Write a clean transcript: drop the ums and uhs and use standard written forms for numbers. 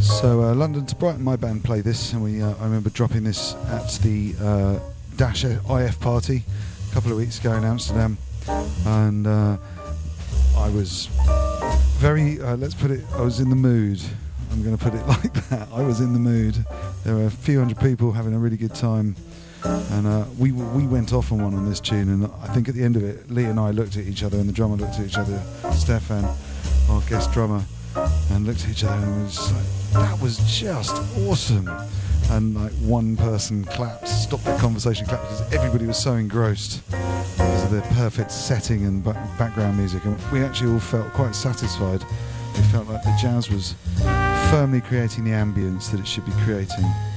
So London to Brighton, my band played this, and I remember dropping this at the Dash IF party a couple of weeks ago in Amsterdam, and I was very, let's put it, I was in the mood. I'm going to put it like that. I was in the mood. There were a few hundred people having a really good time, and we went off on one on this tune, and I think at the end of it, Lee and I looked at each other, and the drummer looked at each other, Stefan, our guest drummer, and looked at each other, and was like, that was just awesome. And like one person clapped, stopped the conversation, clapped, because everybody was so engrossed because of the perfect setting and background music, and we actually all felt quite satisfied. It felt like the jazz was firmly creating the ambience that it should be creating.